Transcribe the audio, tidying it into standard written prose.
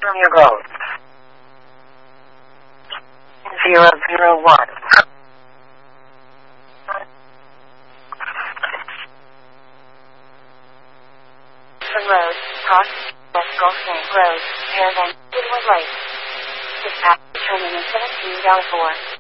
California Road. 001. Road, cross, West Gulf Lake Road, Paragon, Woodward Lake. Dispatch, turning in 17 Delaware.